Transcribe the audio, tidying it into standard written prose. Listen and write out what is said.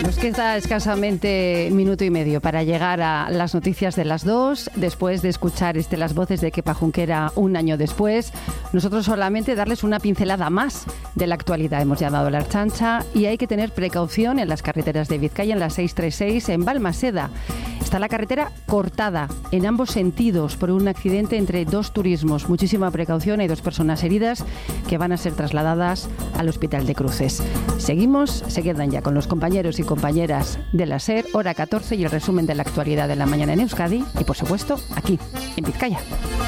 Nos queda escasamente minuto y medio para llegar a las noticias de las 2, después de escuchar las voces de Kepa Junquera un año después. Nosotros solamente darles una pincelada más de la actualidad. Hemos ya dado la chancha y hay que tener precaución en las carreteras de Vizcaya, en la 636, en Balmaseda. Está la carretera cortada en ambos sentidos por un accidente entre dos turismos. Muchísima precaución, hay 2 personas heridas que van a ser trasladadas al Hospital de Cruces. Se quedan ya con los compañeros y compañeras de la SER, hora 14 y el resumen de la actualidad de la mañana en Euskadi y, por supuesto, aquí, en Vizcaya.